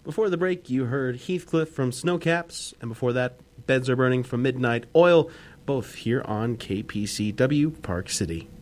Before the break, you heard Heathcliff from Snowcaps, and before that, Beds Are Burning from Midnight Oil, both here on KPCW Park City.